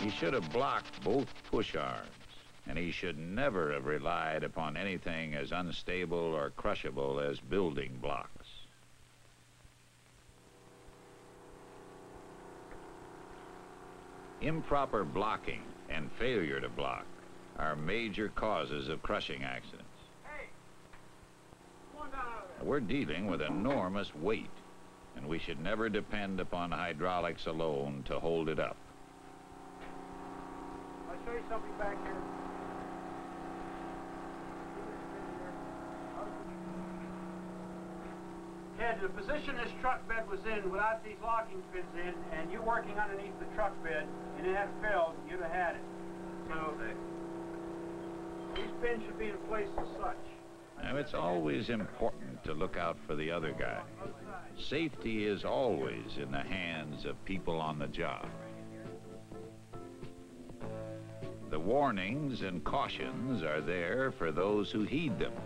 He should have blocked both push arms, and he should never have relied upon anything as unstable or crushable as building blocks. Improper blocking and failure to block are major causes of crushing accidents. Hey, come on down out of there. We're dealing with enormous weight, and we should never depend upon hydraulics alone to hold it up. I'll show you something back here. Ted, the position this truck bed was in without these locking pins in, and you working underneath the truck bed, and it had failed, you'd have had it. So these pins should be in place as such. Now, it's always important to look out for the other guy. Safety is always in the hands of people on the job. The warnings and cautions are there for those who heed them.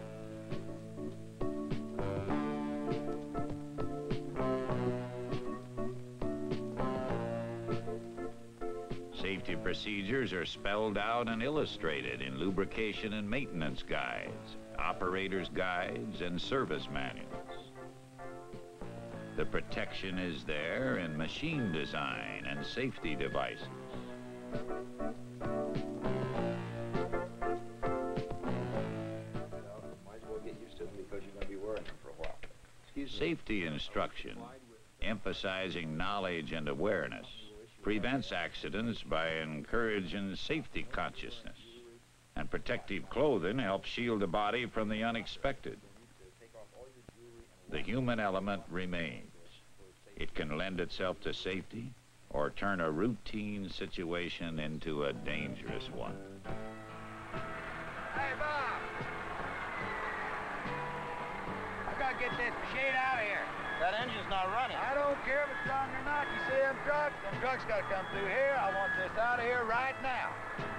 Safety procedures are spelled out and illustrated in lubrication and maintenance guides, operators' guides, and service manuals. The protection is there in machine design and safety devices. Safety instruction, emphasizing knowledge and awareness, prevents accidents by encouraging safety consciousness. And protective clothing helps shield the body from the unexpected. The human element remains. It can lend itself to safety or turn a routine situation into a dangerous one. Hey, Bob! I gotta get this shade out of here. That engine's not running. I don't care if it's running or not. You see them trucks gotta come through here. I want this out of here right now.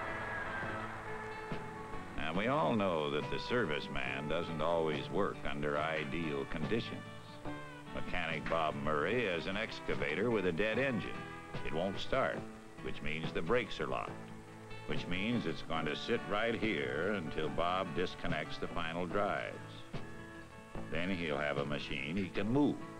Now, we all know that the serviceman doesn't always work under ideal conditions. Mechanic Bob Murray has an excavator with a dead engine. It won't start, which means the brakes are locked, which means it's going to sit right here until Bob disconnects the final drives. Then he'll have a machine he can move.